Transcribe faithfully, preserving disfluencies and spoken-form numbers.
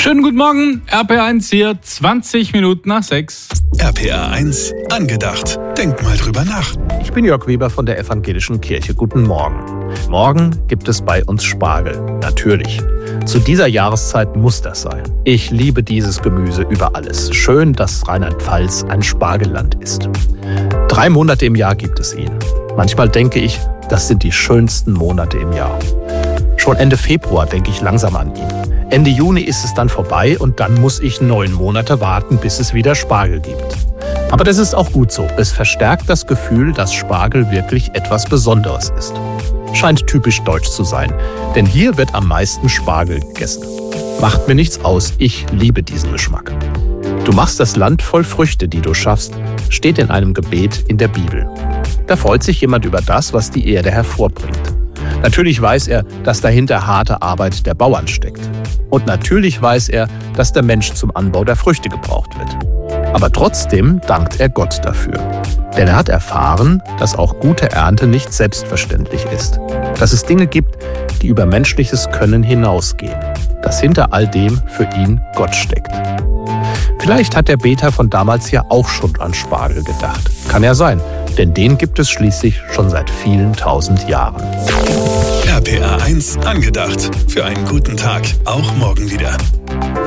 Schönen guten Morgen, R P R eins hier, zwanzig Minuten nach sechs. R P R eins angedacht. Denk mal drüber nach. Ich bin Jörg Weber von der Evangelischen Kirche. Guten Morgen. Morgen gibt es bei uns Spargel. Natürlich. Zu dieser Jahreszeit muss das sein. Ich liebe dieses Gemüse über alles. Schön, dass Rheinland-Pfalz ein Spargelland ist. Drei Monate im Jahr gibt es ihn. Manchmal denke ich, das sind die schönsten Monate im Jahr. Schon Ende Februar denke ich langsam an ihn. Ende Juni ist es dann vorbei und dann muss ich neun Monate warten, bis es wieder Spargel gibt. Aber das ist auch gut so. Es verstärkt das Gefühl, dass Spargel wirklich etwas Besonderes ist. Scheint typisch deutsch zu sein, denn hier wird am meisten Spargel gegessen. Macht mir nichts aus, ich liebe diesen Geschmack. Du machst das Land voll Früchte, die du schaffst, steht in einem Gebet in der Bibel. Da freut sich jemand über das, was die Erde hervorbringt. Natürlich weiß er, dass dahinter harte Arbeit der Bauern steckt. Und natürlich weiß er, dass der Mensch zum Anbau der Früchte gebraucht wird. Aber trotzdem dankt er Gott dafür. Denn er hat erfahren, dass auch gute Ernte nicht selbstverständlich ist. Dass es Dinge gibt, die über menschliches Können hinausgehen. Dass hinter all dem für ihn Gott steckt. Vielleicht hat der Beter von damals ja auch schon an Spargel gedacht. Kann ja sein, denn den gibt es schließlich schon seit vielen tausend Jahren. R P R eins angedacht. Für einen guten Tag. Auch morgen wieder.